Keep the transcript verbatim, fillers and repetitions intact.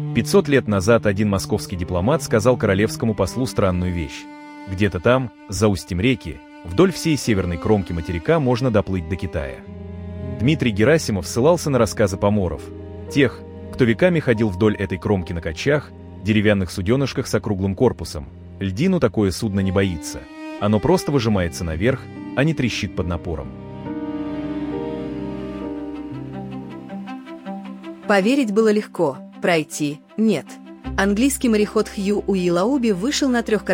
пятьсот лет назад один московский дипломат сказал королевскому послу странную вещь. Где-то там, за устьем реки, вдоль всей северной кромки материка можно доплыть до Китая. Дмитрий Герасимов ссылался на рассказы поморов, тех, кто веками ходил вдоль этой кромки на качах, деревянных суденышках с округлым корпусом. Льдину такое судно не боится. Оно просто выжимается наверх, а не трещит под напором. Поверить было легко, пройти – нет. Английский мореход Хью Уиллауби вышел на трех